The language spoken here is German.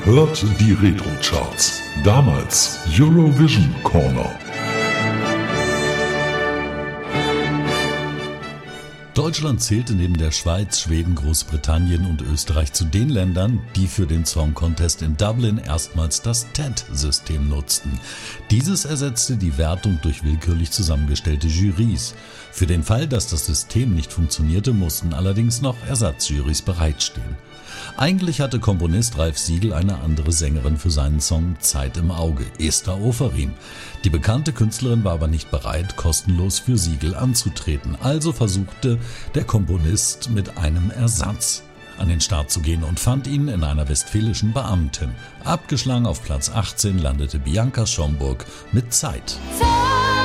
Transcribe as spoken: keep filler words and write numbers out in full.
hört die Retro-Charts. Damals Eurovision Corner. Deutschland zählte neben der Schweiz, Schweden, Großbritannien und Österreich zu den Ländern, die für den Song Contest in Dublin erstmals das T E D-System nutzten. Dieses ersetzte die Wertung durch willkürlich zusammengestellte Jurys. Für den Fall, dass das System nicht funktionierte, mussten allerdings noch Ersatzjurys bereitstehen. Eigentlich hatte Komponist Ralf Siegel eine andere Sängerin für seinen Song Zeit im Auge, Esther Oferim. Die bekannte Künstlerin war aber nicht bereit, kostenlos für Siegel anzutreten. Also versuchte der Komponist mit einem Ersatz an den Start zu gehen und fand ihn in einer westfälischen Beamtin. Abgeschlagen auf Platz achtzehn landete Bianca Schomburg mit Zeit. Zeit